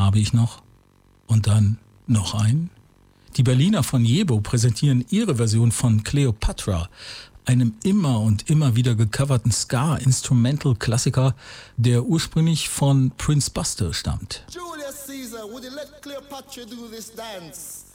habe ich noch und dann noch einen. Die Berliner von Jebo präsentieren ihre Version von Cleopatra, einem immer und immer wieder gecoverten Ska-Instrumental-Klassiker, der ursprünglich von Prince Buster stammt. Julius Caesar, would you let Cleopatra do this dance?